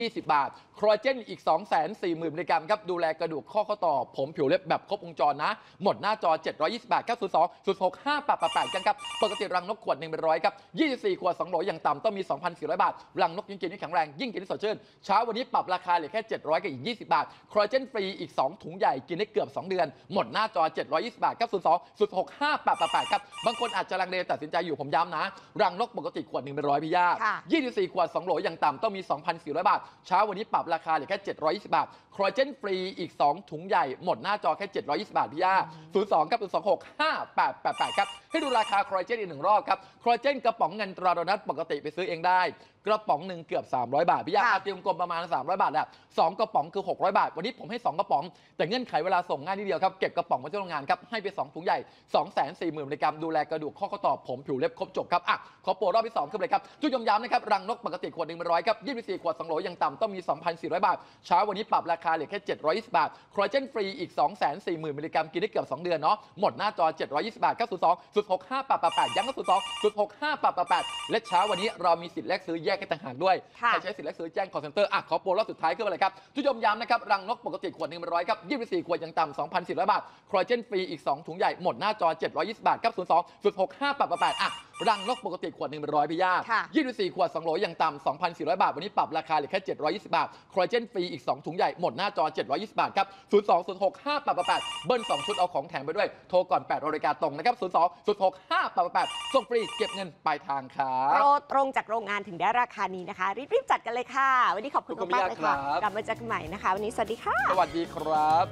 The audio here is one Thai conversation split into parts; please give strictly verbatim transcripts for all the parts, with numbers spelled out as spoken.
ยี่สิบบาทคอลลาเจนอีก สองแสนสี่หมื่น มิลลิกรัมครับดูแลกระดูกข้อข้อต่อผมผิวเล็บแบบครบวงจรนะหมดหน้าจอเจ็ดร้อยยี่สิบบาท เก้า ศูนย์ สอง ศูนย์ หก ห้า แปด แปด แปดกันครับปกติรังนกขวดหนึ่งเป็นร้อยครับยี่สิบสี่ขวดสองโหลอย่างต่ำต้องมี สองพันสี่ร้อย บาทรังนกยิ่งกินยิ่งแข็งแรงยิ่งกินยิ่งสดชื่นเช้าวันนี้ปรับราคาเหลือแค่เจ็ดร้อยกับอีกยี่สิบบาทคอลลาเจนฟรีอีกสองถุงใหญ่กินได้เกือบสองเดือนหมดหน้าจอเจ็ดร้อยยี่สิบบาท เก้า ศูนย์ สอง ศูนย์ หก ห้า แปด แปด แปดครับบางคนอาจจะลังเลตัดสินใจอยู่ผมย้ำนะรังนกปกติขวดหนึ่งเป็นร้อยพี่ย่ายี่สิบสี่ขวดสองโหลอย่างต่ำต้องมี สองพันสี่ร้อย บาทเช้าวันนี้ปรับราคาเหลือแค่เจ็ดร้อยยี่สิบบาทคอลลาเจนฟรีอีกสองถุงใหญ่หมดหน้าจอแค่เจ็ดร้อยยี่สิบบาทพี่ย่าศูนย์ สอง ครับ ศูนย์ สอง หก ห้า แปด แปด แปดครับให้ดูราคาคอลลาเจนอีกหนึ่งรอบครับคอลลาเจนกระป๋องเงินตราโดนัทปกติไปซื้อเองได้กระป๋องหนึ่งเกือบสามร้อยบาทพี่ย่าอาตีมกลมประมาณสามร้อยบาทแหละสองกระป๋องคือหกร้อยบาทวันนี้ผมให้สองกระป๋องแต่เงื่อนไขเวลาส่งง่ายนิดเดียวครับเก็บกระป๋องไว้ที่โรงงานครับให้ไปสองถุงใหญ่ สองแสนสี่หมื่น มิลลิกรัมดูแลกระดูกข้อข้อต่อผมผิวเล็บครบจบครับอ่ะขอโปรรอบที่สองขึ้นเลยครับจุดยมย้ำนะครับรังนกปกติขวดหนึ่งเป็นร้อยครับยี่สิบสี่ขวดสองโหลอย่างต่ำต้องมี สองพันสี่ร้อย บาทเช้าวันนี้ปรับราคาเหลือแค่เจ็ดร้อยยี่สิบบาทคอลลาเจนฟรีอีก สองแสนสี่หมื่น มิลลิกรัมกินได้เกือบสองเดือนเนาะหมดหน้าจอเจ็ดร้อยยี่สิบบาท เก้า ศูนย์ สอง ศูนย์ หก ห้า แปด แปด แปดย้ำก็ศูนย์ สอง ศูนย์ หก ห้า แปด แปด แปดและเช้าวันนี้เรามีสิทธิ์แลกซื้อแยกกันต่างหากด้วยใครใช้สิทธิ์แลกซื้อแจ้ง call center อ่ะขอโปรรอบสุดท้ายขึ้นมาเลยครับจุดยมย้ำนะครับรังนกปกติขวดหนึ่งเป็นร้อยครับยี่สิบสี่ขวดอย่างต่ำ สองพันสี่ร้อย บาทคอลลาเจนฟรีอีกสองถุงใหญ่หมดหน้าจอเจ็ดร้อยยี่สิบบาท เก้า ศูนย์ สอง ศูนย์ หก ห้า แปด แปด แปดอ่ะรังนกปกติขวดหนึ่งเป็นร้อยพี่ย่ายี่สิบสี่ขวดสองโหลอย่างต่ำ สองพันสี่ร้อย บาทวันนี้ปรับราคาเหลือแค่เจ็ดร้อยยี่สิบบาทคอลลาเจนฟรีอีกสองถุงใหญ่หมดหน้าจอเจ็ดร้อยยี่สิบบาทครับศูนย์ สอง ศูนย์ หก ห้า แปด แปด แปดเบิ้ลสองชุดเอาของแถมไปด้วยโทรก่อนแปดนาฬิกาตรงนะครับศูนย์ สอง ศูนย์ หก ห้า แปด แปด แปดส่งฟรีเก็บเงินปลายทางครับโปรตรงจากโรงงานถึงได้ราคานี้นะคะรีบๆจัดกันเลยค่ะวันนี้ขอบคุณมากเลยค่ะกลับมาเจอกันใหม่นะคะวันนี้สวัสดีค่ะสวัสดีครับ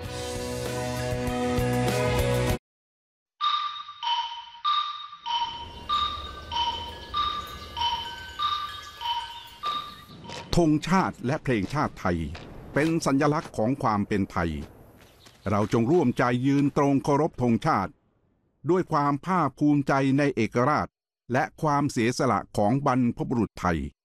ธงชาติและเพลงชาติไทยเป็นสัญลักษณ์ของความเป็นไทยเราจงร่วมใจยืนตรงเคารพธงชาติด้วยความภาคภูมิใจในเอกราชและความเสียสละของบรรพบุรุษไทย